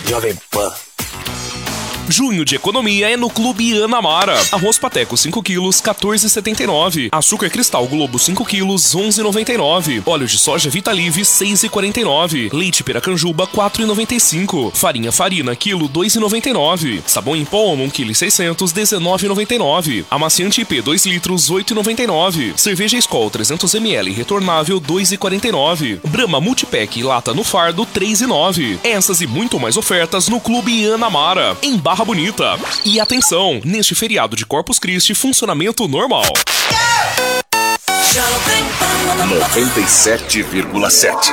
Jovem Pan. Junho de economia é no Clube Anamara. Arroz Pateco 5 quilos, 14,79. Açúcar Cristal Globo 5 quilos, 11,99. Óleo de soja Vitalive, 6,49. Leite Piracanjuba, 4,95. Farinha Farina, quilo, 2,99. Sabão em pó, 1 kg 600, 19,99. Amaciante IP, 2 litros, 8,99. Cerveja Skol 300 ml, retornável, 2,49. Brahma Multipack, lata no fardo, 3,9. Essas e muito mais ofertas no Clube Anamara, em Barra Bonita. E atenção, neste feriado de Corpus Christi, funcionamento normal. 97,7.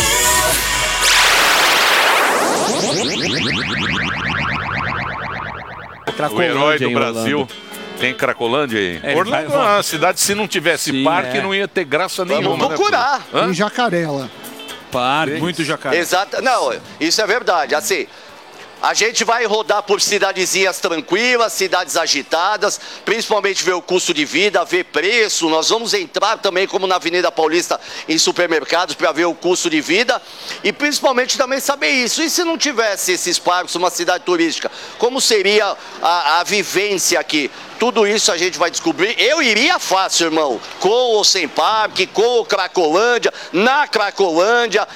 O herói do Brasil. Tem Cracolândia aí? Orlando é uma cidade, se não tivesse parque, não ia ter graça nenhuma. Vamos procurar. Tem jacaré lá. Parque. Muito jacaré. Exato. Não, isso é verdade. Assim, a gente vai rodar por cidadezinhas tranquilas, cidades agitadas, principalmente ver o custo de vida, ver preço. Nós vamos entrar também, como na Avenida Paulista, em supermercados para ver o custo de vida e principalmente também saber isso. E se não tivesse esses parques, uma cidade turística, como seria a vivência aqui? Tudo isso a gente vai descobrir. Eu iria fácil, irmão, com ou sem parque, com o Cracolândia, na Cracolândia.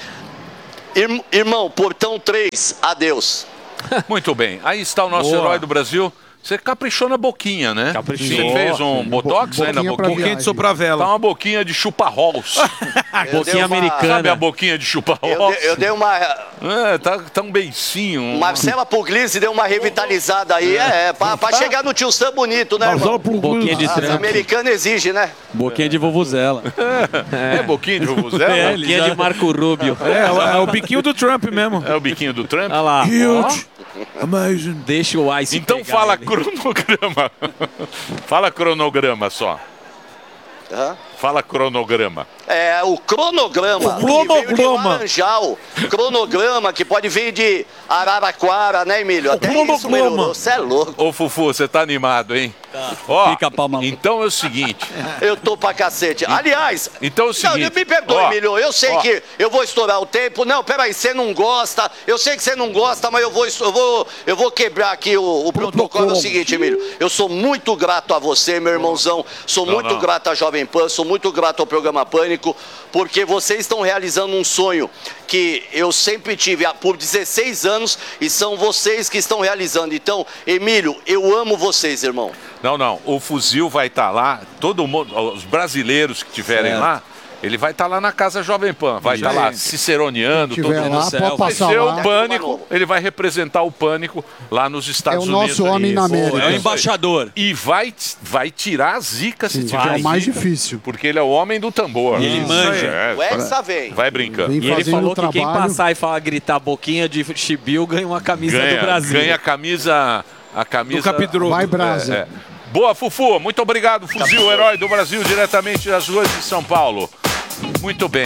Irmão, portão 3, adeus. Muito bem, aí está o nosso herói do Brasil. Você caprichou na boquinha, né? Caprichou. Você fez um botox aí na boquinha? Boquinha de sopravela. Tá uma boquinha de chupa-rolls. Boquinha americana. Sabe a boquinha de chupa-rolls? Eu dei uma... tá um beicinho. Marcela Puglisi deu uma revitalizada aí, pra chegar no tio Sam bonito, né, irmão? Boquinha de A americana exige, né? Boquinha de vovuzela. É boquinha de vovuzela? É, boquinha de Marco Rubio. É o biquinho do Trump mesmo. É o biquinho do Trump? Olha lá. Huge. Amazing. Deixa o Ice Então pegar fala ele. cronograma. Fala cronograma só. Hã? Fala cronograma. É, o cronograma. O cronograma. Que veio de Laranjal. Cronograma que pode vir de Araraquara, né, Emílio? Até isso, Emílio. Você é louco. Ô, Fufu, você tá animado, hein? Ó, Fica a palma. então é o seguinte. Eu tô pra cacete. Aliás, Então é o seguinte. não, me perdoe, ó, Emílio. Eu sei que eu vou estourar o tempo. Não, peraí, você não gosta. Eu sei que você não gosta, mas eu vou quebrar aqui o protocolo. É o seguinte, Emílio. Eu sou muito grato a você, meu irmãozão. Sou muito grato à Jovem Pan. Sou muito grato ao programa Pânico, porque vocês estão realizando um sonho que eu sempre tive por 16 anos e são vocês que estão realizando. Então, Emílio, eu amo vocês, irmão. Não. O fuzil vai estar lá. Todo mundo, os brasileiros que estiverem lá, ele vai estar lá na Casa Jovem Pan. Vai estar lá ciceroneando. Se tiver lá, pode Vai passar ser lá. o Pânico. Ele vai representar o Pânico lá nos Estados É o Unidos. nosso homem na América. É o embaixador. E vai tirar a zica se tiver É o mais zica, difícil. porque ele é o homem do tambor. Ele manja. O Hexa vem. Vai brincando. Vem E ele fazendo falou um que quem trabalho. passar e gritar boquinha de chibiu ganha uma camisa do Brasil. Ganha a camisa. Do Capidrogo. Vai, Brasa. Boa, Fufu. Muito obrigado, Fuzil, herói do Brasil, diretamente das ruas de São Paulo. Muito bem.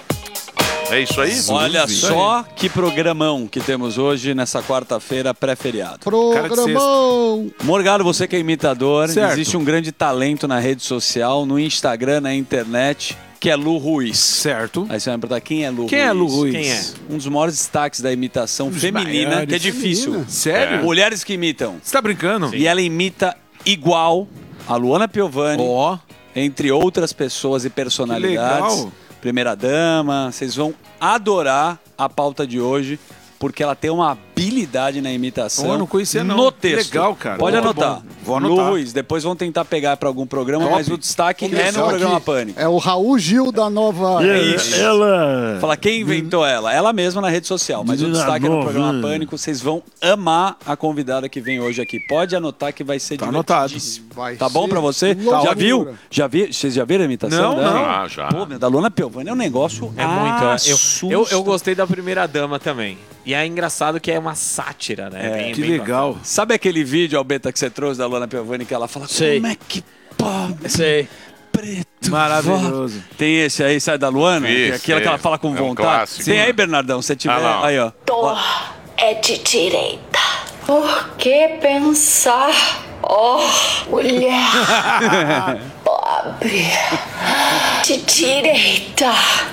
É isso aí? Olha só que programão que temos hoje nessa quarta-feira pré-feriado. Programão. Morgado, você que é imitador, Certo. existe um grande talento na rede social, no Instagram, na internet, que é Lu Ruiz. Certo. Aí você vai me perguntar quem é Lu Ruiz? Quem é Lu Ruiz? Quem é? Um dos maiores destaques da imitação feminina, maiores. que é difícil. Feminina. Sério? Mulheres que imitam. Você tá brincando? E ela imita igual a Luana Piovani, Ó. entre outras pessoas e personalidades. legal. Primeira dama, vocês vão adorar a pauta de hoje, porque ela tem uma habilidade na imitação. Eu não conhecia, não. No Que texto. legal, cara. Pode Muito anotar. bom. Vou anotar. Lu Ruiz, depois vão tentar pegar para algum programa, Top. mas o destaque é no Só programa que Pânico. É o Raul Gil da nova... Ela... Fala, quem inventou ela? Ela mesma na rede social, mas o destaque é no programa Pânico. Vocês vão amar a convidada que vem hoje aqui. Pode anotar que vai ser Tá anotado. divertidíssimo. Vai Tá bom ser pra você? loucura. Já viu? Vocês já viram a imitação Não, dela? não. Ah, já. Pô, meu, da Luana Piovani é um negócio É muito. assusta. Eu gostei da primeira dama também. E é engraçado que é uma sátira, né? Que legal. Sabe aquele vídeo, Albeta, que você trouxe da Luana Piovani, que ela fala, Sei. como é que pode? Sei. Preto. Maravilhoso. Tem esse aí, sai da Luana? Isso, Aquela que ela fala com é um vontade. clássico. Tem aí, Bernardão, se tiver. Ah, lá. Aí, ó. Dor é de direita. Por que pensar, mulher pobre? de direita.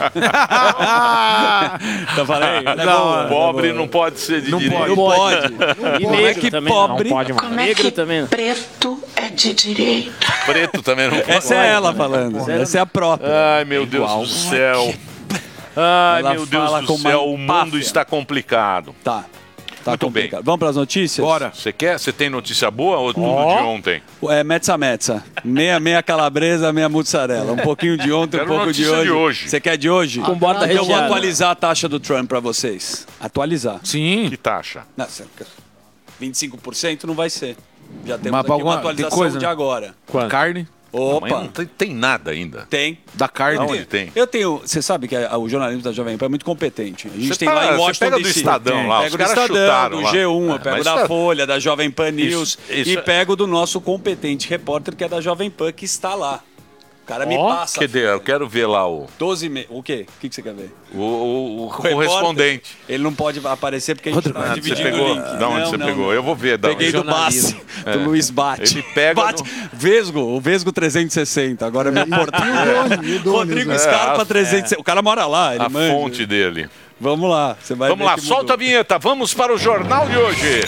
Então falei. Não, pobre não pode ser de direita. Não pode. E Como é negro que também pobre... não pode mais. Como é Negro que também não. preto é de direita? Preto também não pode. Essa é ela falando. Essa é a própria. Ai, meu Deus do céu. Ai, Ela meu Deus fala do com uma céu, o mundo empáfia. está complicado. Tá Muito complicado. bem. Vamos para as notícias? Bora. Você quer? Você tem notícia boa ou tudo de ontem? É mezza. Meia calabresa, meia mussarela. Um pouquinho de ontem, Quero um pouco de notícia hoje. de hoje. Você quer de hoje? Com borda Então eu vou recheada. atualizar a taxa do Trump para vocês. Atualizar. Sim. Que taxa? Não, 25% não vai ser. Já temos Mas aqui uma alguma- atualização tem coisa, de né? agora. Carne. Mas Opa, não tem nada ainda. tem. Da carne. Aonde tem? Eu tenho. Você sabe que o jornalismo da Jovem Pan é muito competente. A gente Você tem tá- lá em você Washington pega do DC. Estadão lá, Pego os do caras Estadão, chutaram do lá. G1, eu É, pego mas da tá- Folha, da Jovem Pan News isso e é- pego do nosso competente repórter que é da Jovem Pan que está lá. O cara me Ó, passa. Cadê? Eu quero ver lá o 12 O quê? O que você quer ver? o repórter, correspondente. Ele não pode aparecer porque a gente Ah, tá você dividindo pegou? o link. Da onde você pegou? Eu vou ver. Da Peguei onde. do Bassi, do Luiz Bate. Ele pega Bate. O Vesgo 360, agora é meu portal. E o Donis, Rodrigo né? Scarpa 360. O cara mora lá, ele A manja. fonte dele. Vamos lá, você vai Vamos ver lá, que solta a mudou. vinheta. Vamos para o jornal de hoje.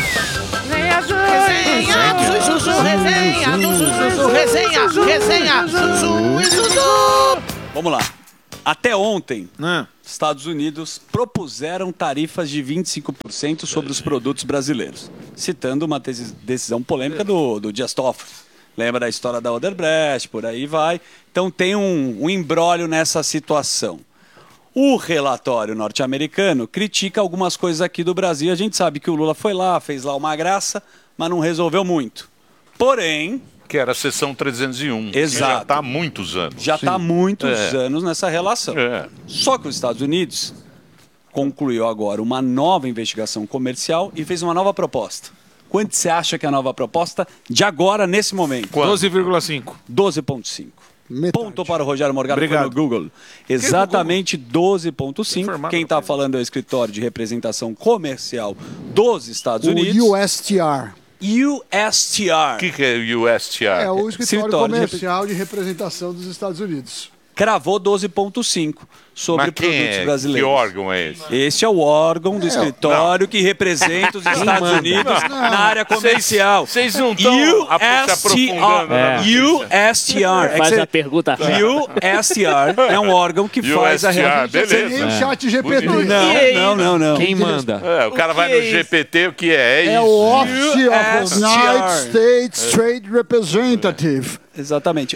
Vamos lá. Até ontem, Né? Estados Unidos propuseram tarifas de 25% sobre os produtos brasileiros, citando uma decisão polêmica do Dias Toffoli. Lembra da história da Odebrecht, por aí vai. Então tem um imbróglio nessa situação. O relatório norte-americano critica algumas coisas aqui do Brasil. A gente sabe que o Lula foi lá, fez lá uma graça, mas não resolveu muito. Porém, Que era a sessão 301. Exato. Que já está há muitos anos. já está há muitos É. anos nessa relação. É. Só que os Estados Unidos concluiu agora uma nova investigação comercial e fez uma nova proposta. Quanto você acha que é a nova proposta de agora, nesse momento? 12,5. 12,5. Metade. Ponto para o Rogério Morgado foi Obrigado. no Google. Exatamente 12,5. Informado. Quem está falando é o escritório de representação comercial dos Estados O Unidos. USTR. USTR. O que é o USTR? É o escritório Escritório de comercial de representação dos Estados Unidos. Cravou 12,5 sobre Mas quem produtos é? Que brasileiros. órgão é esse? Esse é o órgão do escritório que representa os Estados Unidos na área comercial. Vocês não estão se aprofundando na notícia. USTR. Faz a pergunta. USTR é um órgão que faz a USTR, beleza. Sem o chat GPT. Não. Quem manda? É, o cara vai no GPT, o que é? É É o isso. Office of USTR. United States Trade Representative. Exatamente.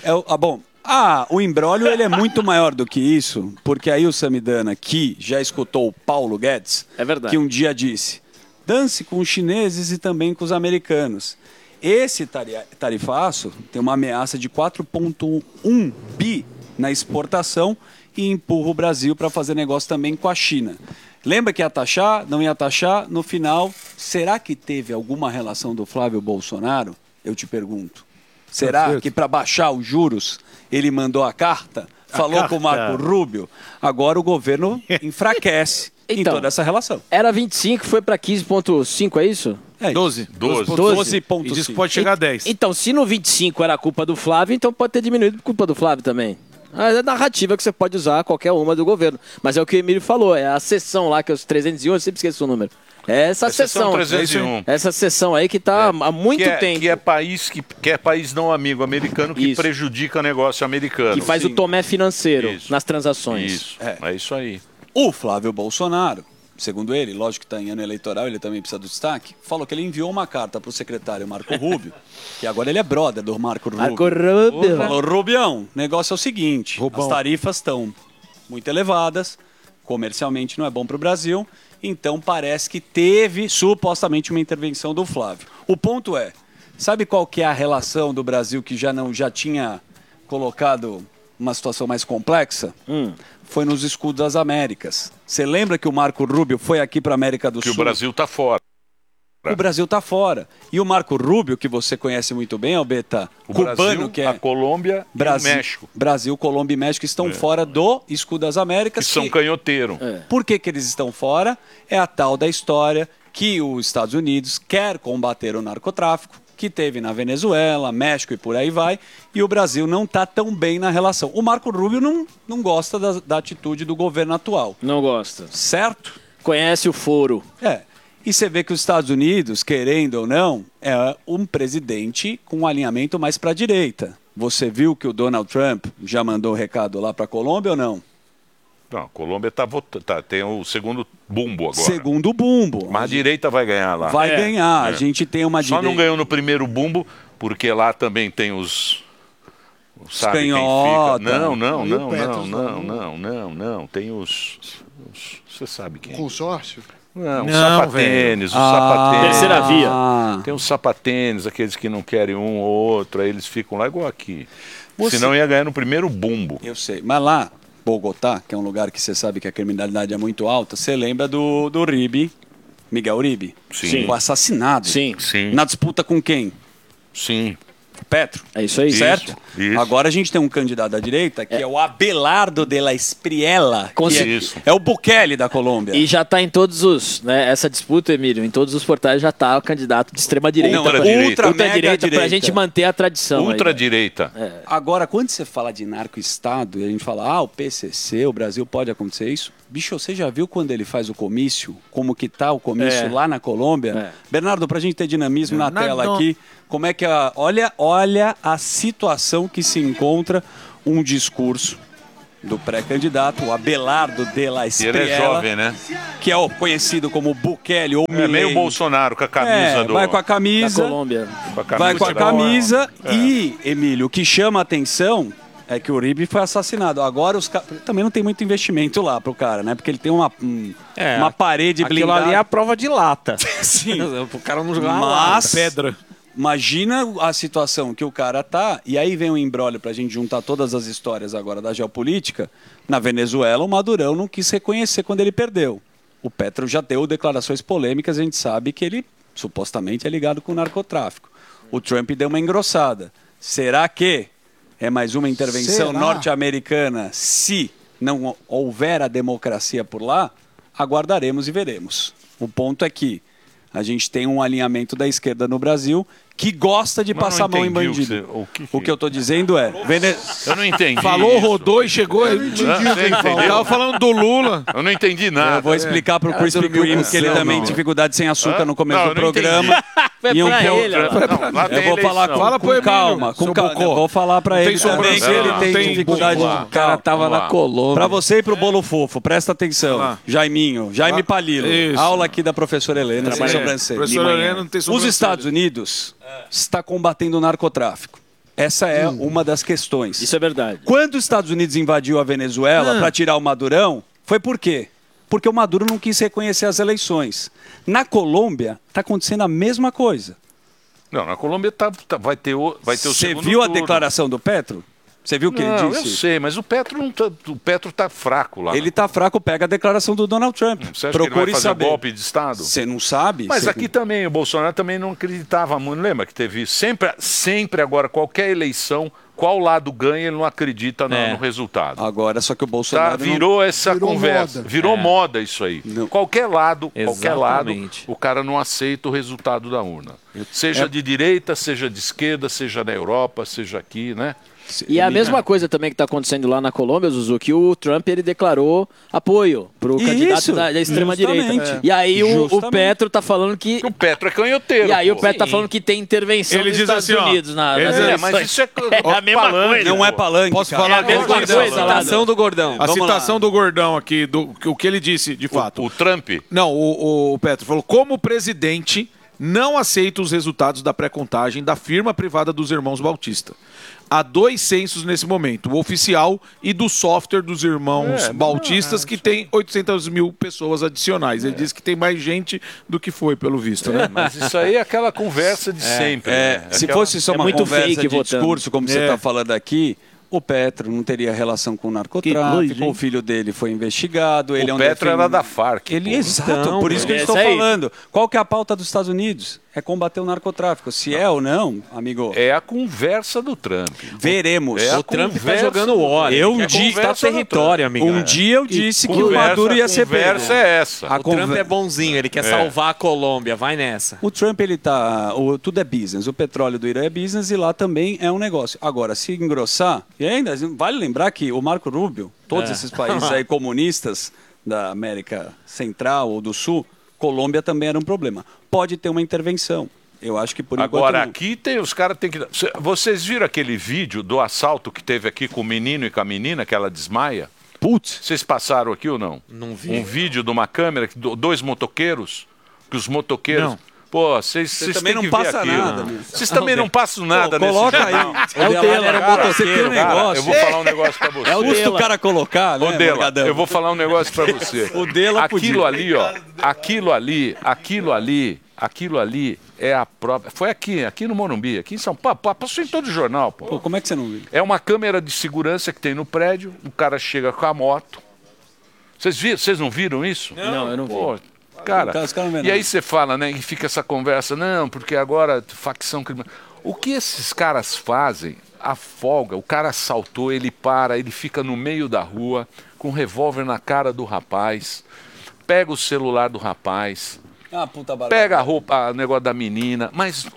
O imbróglio ele é muito maior do que isso, porque aí o Samidana, que já escutou o Paulo Guedes, É verdade. que um dia disse, dance com os chineses e também com os americanos. Esse tarifaço tem uma ameaça de 4,1 bi na exportação e empurra o Brasil para fazer negócio também com a China. Lembra que ia taxar, não ia taxar, no final, será que teve alguma relação do Flávio Bolsonaro? Eu te pergunto. Será Perfeito. que para baixar os juros ele mandou a carta? Falou com o Marco Rubio? Agora o governo enfraquece em Então. toda essa relação. Era 25, foi para 15,5, é isso? É isso. 12. 12,5. E diz que pode chegar a 10. Então, se no 25 era culpa do Flávio, então pode ter diminuído por culpa do Flávio também. É a narrativa que você pode usar, qualquer uma do governo. Mas é o que o Emílio falou, é a sessão lá, que é os 301, eu sempre esqueço o número. É essa Sessão sessão. 301. Essa sessão aí que tá há muito tempo. Que é país não amigo americano que Isso. prejudica o negócio americano. Que faz o tomé financeiro Isso. nas transações. Isso, é isso aí. O Flávio Bolsonaro, segundo ele, lógico que está em ano eleitoral, ele também precisa do destaque, falou que ele enviou uma carta para o secretário Marco Rubio, que agora ele é brother do Marco Rubio. Marco Rubio. Falou, Rubião, o negócio é o seguinte, Rubão. as tarifas estão muito elevadas, comercialmente não é bom para o Brasil, então parece que teve supostamente uma intervenção do Flávio. O ponto é, sabe qual que é a relação do Brasil que já tinha colocado uma situação mais complexa? Foi nos escudos das Américas. Você lembra que o Marco Rubio foi aqui para a América do Que Sul? o Brasil tá fora. O Brasil está fora. E o Marco Rubio, que você conhece muito bem, Albeta, O cubano, Brasil, que é a Colômbia Brasil, e o México. Brasil, Colômbia e México estão fora do escudo das Que Américas. são canhoteiro. Por que eles estão fora? É a tal da história que os Estados Unidos quer combater o narcotráfico, que teve na Venezuela, México e por aí vai, e o Brasil não está tão bem na relação. O Marco Rubio não gosta da atitude do governo atual. Não gosta. Certo? Conhece o foro. E você vê que os Estados Unidos, querendo ou não, é um presidente com um alinhamento mais para a direita. Você viu que o Donald Trump já mandou o recado lá para a Colômbia ou não? Não, a Colômbia tem o segundo bumbo agora. Segundo bumbo. Mas a direita vai ganhar lá. Vai ganhar. A gente tem uma direita. Só não ganhou no primeiro bumbo, porque lá também tem os sabe canhota. Quem fica. Não. Tem os você sabe quem. Consórcio? Não, os sapatênis, os sapatênis. Terceira via. Tem os sapatênis, aqueles que não querem um ou outro, aí eles ficam lá igual aqui. Senão ia ganhar no primeiro bumbo. Eu sei, mas lá, Bogotá, que é um lugar que você sabe que a criminalidade é muito alta, você lembra do Uribe, Miguel Uribe? Sim. O assassinado. Sim. Na disputa com quem? Sim. Petro. É isso aí. Certo? Isso. Agora a gente tem um candidato da direita que é o Abelardo de la Espriella, Isso. é o Bukele da Colômbia. E já está em todos os, né, essa disputa, Emílio, em todos os portais já está o candidato de extrema direita. Ultradireita para a gente manter a tradição. Ultradireita. Agora, quando você fala de narco-estado e a gente fala, o PCC, o Brasil, pode acontecer isso? Bicho, você já viu quando ele faz o comício? Como que tá o comício lá na Colômbia? Bernardo, pra gente ter dinamismo na tela aqui, como é que olha a situação que se encontra um discurso do pré-candidato, o Abelardo de la Espriella. Ele é jovem, né? Que é o conhecido como Bukele ou Milei. Meio Bolsonaro com a camisa do... Vai com a camisa. Da Colômbia. Vai com a camisa e, Emílio, o que chama a atenção é que o Uribe foi assassinado. Agora os também não tem muito investimento lá pro cara, né? Porque ele tem uma parede blindada. Aquilo ali é a prova de lata. Sim. O cara não jogar lata. Pedra. Imagina a situação que o cara tá, e aí vem um imbróglio pra gente juntar todas as histórias agora da geopolítica. Na Venezuela, o Madurão não quis reconhecer quando ele perdeu. O Petro já deu declarações polêmicas, a gente sabe que ele supostamente é ligado com o narcotráfico. O Trump deu uma engrossada. Será que é mais uma intervenção norte-americana se não houver a democracia por lá? Aguardaremos e veremos. O ponto é que a gente tem um alinhamento da esquerda no Brasil que gosta de passar a mão em bandido. O que eu estou dizendo é... Eu não entendi. Falou, rodou e chegou. Eu não entendi o que ele falou. Tava falando do Lula. Eu não entendi nada. Eu vou explicar para o Krispy Kreme que ele também tem dificuldade sem açúcar no começo do programa. Eu vou falar com calma. Eu vou falar para ele também que ele tem dificuldade. O cara tava na Colômbia. Para você e para o Bolo Fofo, presta atenção. Jaiminho, Jaime Palilo. Aula aqui da professora Helena, sem sobrancelha. Professora Helena não tem sobrancelha. Os Estados Unidos está combatendo o narcotráfico. Essa é uma das questões. Isso é verdade. Quando os Estados Unidos invadiu a Venezuela para tirar o Madurão, foi por quê? Porque o Maduro não quis reconhecer as eleições. Na Colômbia, está acontecendo a mesma coisa. Não, na Colômbia vai ter o segundo Você viu a turno. declaração do Petro? Você viu o que ele disse? Eu sei, mas o Petro tá fraco lá. Ele tá fraco, pega a declaração do Donald Trump. Você acha que ele vai fazer golpe de Estado? Você não sabe? Mas aqui também, o Bolsonaro também não acreditava muito. Lembra que teve sempre agora, qualquer eleição, qual lado ganha, ele não acredita no resultado. Agora, só que o Bolsonaro... Virou essa conversa. Moda. Virou moda isso aí. Não. Qualquer lado, Exatamente. o cara não aceita o resultado da urna. Seja de direita, seja de esquerda, seja na Europa, seja aqui, né? E é a mesma coisa também que está acontecendo lá na Colômbia, Zuzu, que o Trump ele declarou apoio para o candidato da extrema-direita. E aí o Petro está falando que... O Petro é canhoteiro. E aí o Petro está falando que tem intervenção Ele dos diz Estados assim, ó, Unidos nas eleições. Mas isso é a mesma coisa. Não é palanque. Posso cara. falar É a mesma agora? coisa lá. Citação do Gordão. A citação do Gordão aqui, o que ele disse, de fato. O Trump? Não, o Petro falou, como presidente, não aceita os resultados da pré-contagem da firma privada dos irmãos Bautista. Há 2 censos nesse momento, o oficial e do software dos irmãos Bautistas, que tem 800 mil pessoas adicionais. Ele disse que tem mais gente do que foi, pelo visto, né? Mas isso aí é aquela conversa de sempre. Né? Se fosse só uma muito conversa fake de votando. discurso, como você está falando aqui, O Petro não teria relação com o Que narcotráfico, doido, hein? o filho dele foi investigado. Ele O é um Petro era da Farc. Ele pô. exato, por isso que eu estou esse aí. falando. Qual que é a pauta dos Estados Unidos? É combater o narcotráfico. Se é ou não, amigo, É a conversa do Trump. veremos. É a O Trump tá conversa jogando óleo. Eu Ele quer disse- conquistar conversa no território, amigo. Um dia eu disse que o Conversa- Maduro ia ser conversa pego. é essa. A O Trump conver- é bonzinho, ele quer salvar a Colômbia, vai nessa. O Trump, ele tá. Tudo é business. O petróleo do Irã é business e lá também é um negócio. Agora, se engrossar, e ainda vale lembrar que o Marco Rubio, todos esses países aí comunistas da América Central ou do Sul, Colômbia também era um problema. Pode ter uma intervenção. Eu acho que por Agora, enquanto. aqui tem os caras tem que. Vocês viram aquele vídeo do assalto que teve aqui com o menino e com a menina, que ela desmaia? Putz. Vocês passaram aqui ou não? Não vi. Um vídeo de uma câmera, dois motoqueiros, que os motoqueiros. Não. Pô, vocês também têm não que ver passa aquilo. nada, meu. Vocês também não passam nada nesse Coloca jornal. aí. É o dela, era Cara, você tem um cara, negócio. eu vou falar um negócio pra você. É o custo o cara colocar, né, Ô, Dela, Morgadão? eu vou falar um negócio pra você. O Dela aquilo podia. ali, ó. Aquilo ali é a própria. Foi aqui no Morumbi, aqui em São Paulo. Passou em todo o jornal, pô. Pô, como é que você não viu? É uma câmera de segurança que tem no prédio, o cara chega com a moto. Vocês não viram isso? Não, eu não vi. Pô, cara, Os caras não vê e nada. aí você fala, né, e fica essa conversa, não, porque agora facção criminosa. O que esses caras fazem, a folga, o cara assaltou, ele para, ele fica no meio da rua, com um revólver na cara do rapaz, pega o celular do rapaz, Ah, puta barulho. pega a roupa, o negócio da menina,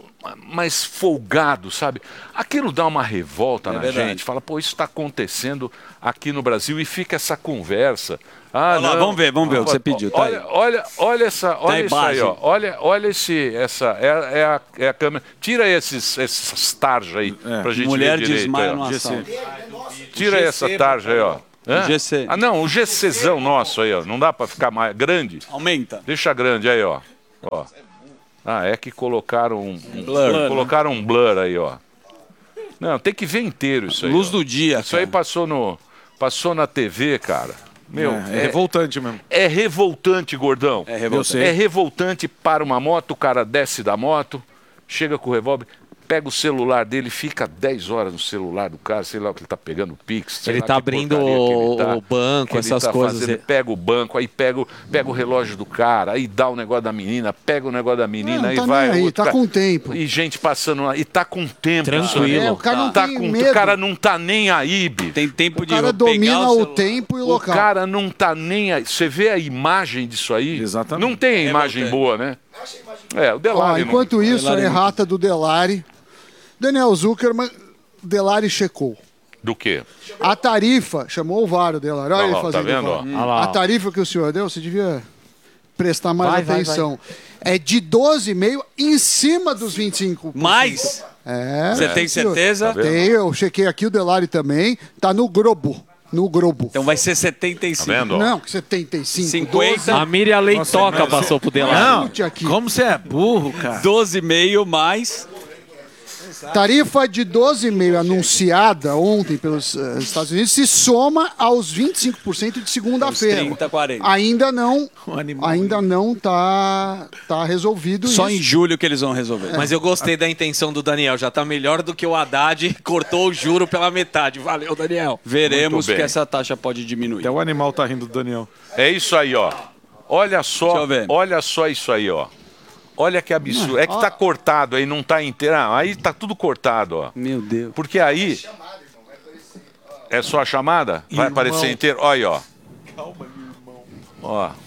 mas folgado, sabe? Aquilo dá uma revolta na verdade. gente. Fala, pô, isso está acontecendo aqui no Brasil e fica essa conversa. Olha lá, vamos ver o que você pediu. Tá aí. Olha isso aí, imagem. ó. Olha essa é a câmera. Tira essas tarjas aí pra gente Mulher ver direito. desmaia aí, no ó. assalto. Tira essa tarja aí, ó. Hã? GC. Ah, não, o GCzão nosso aí, ó. Não dá pra ficar mais grande? Aumenta. Deixa grande aí, ó. Ó. Ah, é que colocaram Blur. colocaram um blur aí, ó. Não, tem que ver inteiro isso aí. Luz ó. do dia, Isso aí cara. passou na TV, cara. Meu, É revoltante mesmo. é revoltante, gordão. É revoltante. É revoltante para uma moto, o cara desce da moto, chega com o revólver, pega o celular dele, fica 10 horas no celular do cara, sei lá o que ele tá pegando, o Pix. sei Ele lá tá que abrindo porcaria que ele tá, o banco, que ele essas tá coisas. fazendo. Pega o banco, aí pega o relógio do cara, aí dá o negócio da menina, pega o negócio da menina, Não aí tá vai. nem aí, outro tá cara. com tempo. E gente passando lá, e tá com tempo. Tranquilo. É, o cara não Tá tem com, medo. o cara não tá nem aí, bicho. Tem tempo O de cara eu pegar domina o celular. tempo e o O local. cara não tá nem aí. Você vê a imagem disso aí? Exatamente. Não tem a imagem boa, né? É, o Ó, Delari. não- enquanto isso, a Delari é muito- errata do Delari. Daniel Zuckerman, Delari checou. Do quê? A tarifa, chamou o VAR o Delari. Olha Tá ele lá, fazendo tá vendo, o ó? VAR. Olha lá, A ó. tarifa que o senhor deu, você devia prestar mais Vai, vai, atenção. É de 12,5 em cima dos 25%. Mais? É. Você tem senhor. certeza? vendo? Tem, eu chequei aqui o Delari também. Tá no Globo. No Globo. Então vai ser 75. Tá vendo? ó? Não, 75. 50. A Miriam Leitoca passou pro Delari. Não, Chute aqui. como você é burro, cara. 12,5 mais. Tarifa de 12,5 anunciada ontem pelos Estados Unidos se soma aos 25% de segunda-feira. 30, 40. Ainda não tá resolvido Só isso. em julho que eles vão resolver. Mas eu gostei da intenção do Daniel. Já tá melhor do que o Haddad cortou o juro pela metade. Valeu, Daniel. Veremos Muito bem. que essa taxa pode diminuir. Até o animal tá rindo do Daniel. É isso aí, ó. Olha Deixa só, eu ver. olha só isso aí, ó. Olha que absurdo. É que tá cortado aí, não tá inteiro. Ah, aí tá tudo cortado, ó. Meu Deus. Porque aí. É só a chamada? Vai aparecer inteiro? Olha aí, ó. Ó.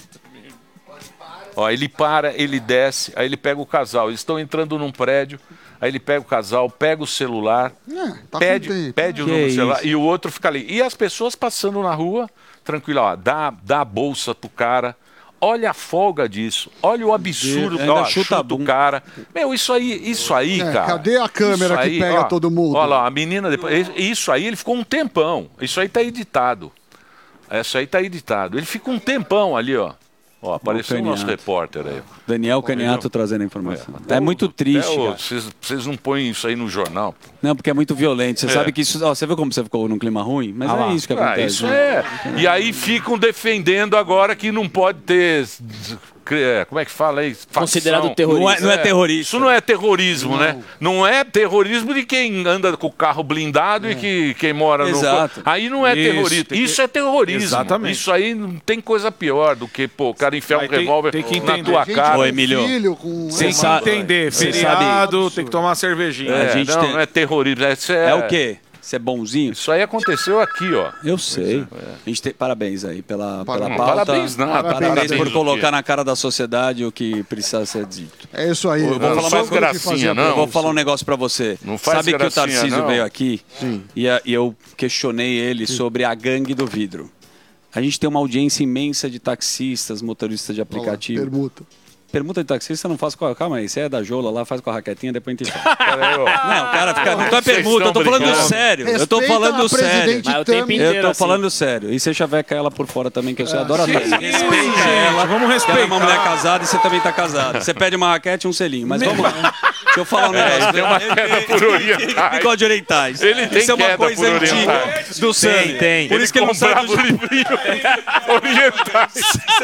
Ó, ele para, ele desce, aí ele pega o casal. Eles estão entrando num prédio, aí ele pega o casal, pega o celular, Tá pede com o Que número do isso? celular e o outro fica ali. E as pessoas passando na rua, tranquilo, ó, dá a bolsa pro cara. Olha a folga disso. Olha o absurdo. Ainda Ó, chuta chuta bum. o cara. Meu, isso aí, cara. Cadê a câmera Isso que aí, pega ó, todo mundo? Olha lá, a menina depois. Isso aí, ele ficou um tempão. Isso aí tá editado. Isso aí tá editado. Ele fica um tempão ali, ó. Ó, apareceu o nosso Caniato. repórter aí. Daniel Caniato trazendo a informação. É muito triste, cara. Vocês não põem isso aí no jornal. Pô. Não, porque é muito violento. Você sabe que isso... Ó, você viu como você ficou num clima ruim? Mas é isso que acontece. Isso né? é. E aí ficam defendendo agora que não pode ter como é que fala aí? Facção. Considerado terrorista. Não é terrorista. Isso não é terrorismo, né? Não é terrorismo de quem anda com o carro blindado e que quem mora Exato. no... Aí não é Isso, terrorista. Isso é terrorismo. Exatamente. Isso aí não tem coisa pior do que, pô, o cara enfiar um Aí tem- revólver tem que na entender. tua Gente cara. Ô, com Emílio. filho, com... Tem que sabe- entender, você feriado, tem que tomar uma cervejinha. É, A gente não, tem- não é terrorismo. É o quê? Você é bonzinho? Isso aí aconteceu aqui, ó. Eu sei. A gente tem parabéns aí pela Parabéns. pauta. Parabéns, não. Parabéns por do colocar quê? na cara da sociedade o que precisa ser dito. É isso aí. Eu vou falar faz mais gracinha, não. Eu vou falar um negócio pra você. Não faz Sabe que o gracinha, Tarcísio não. veio aqui e eu questionei ele sobre a gangue do vidro. A gente tem uma audiência imensa de taxistas, motoristas de aplicativo. Permuta. Permuta de taxista não faz com a... Calma aí, você é da Jola lá, faz com a raquetinha, depois a gente fala. Peraí, ó. Não, o cara fica... Não é Vocês permuta, eu tô estão falando brincando. sério. Eu tô Respeita falando a sério. presidente Mas o tempo Tami. inteiro. Eu tô assim. falando sério. E você chaveca ela por fora também, que você adora que mesmo. isso, Respeita gente, ela. vamos que ela é uma respeitar. mulher casada e você também tá casado. Você pede uma raquete e um selinho. Mas vamos lá. Deixa eu falar um negócio. tem uma queda por orientais. Ele gosta de orientais. Ele tem Isso é uma queda coisa por antiga orientais. do Sami. tem. Por isso que ele não sabe comprava do livrinho orientais.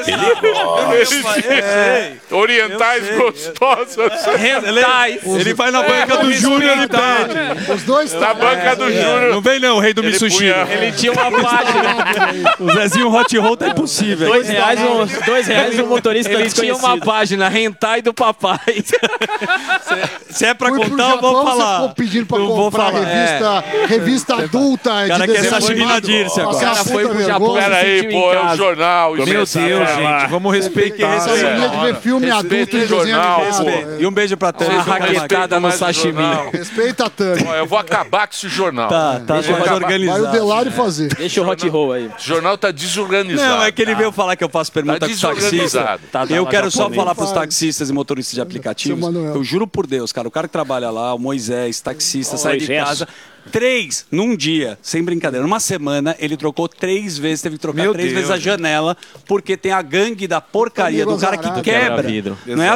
Orientais Eu sei. gostosas. Ele vai na banca do Júnior e pede. Os dois Na banca do Júnior. Não vem não, o rei do Ele Mitsushi. punha- Ele tinha uma página. O Zezinho Hot Roll tá impossível. R$2 um motorista Ele tinha uma desconhecido. página, Hentai do Papai. Se é pra Fui pro contar, eu Japão, vou você falar. ficou pedindo pra Eu vou comprar falar. revista adulta. O cara de quer desenho sashimi na animado. Dirce agora. Passar O cara puta foi pro vergonha. Japão. Peraí, sentiu em pô, é o casa. jornal. Meu Deus, gente, vamos respeitar. Essa mania de ver filme adulto e Respeita o desenho jornal, animado. pô. E um beijo pra Tânia. Uma Vocês não raquetada no respeitam mais o sashimi. jornal. Respeita a Tami. Ó, eu vou acabar com esse jornal. Tá Esse mais jornal- organizado. Vai o Delari fazer. Deixa o hot roll aí. Esse jornal tá desorganizado. Não, é que ele veio falar que eu faço pergunta Tá com taxista. desorganizado. Eu quero só japonês. falar pros taxistas e motoristas de aplicativos. Seu Manuel. Eu juro por Deus, cara, o cara que trabalha lá, o Moisés, taxista, sai de Moisés. casa. 3 num dia, sem brincadeira. Numa semana, ele trocou 3 vezes, teve que trocar Meu 3 vezes a Deus, janela, porque tem a gangue da porcaria do Amigo cara que azarado. quebra. Quebra vidro. Não é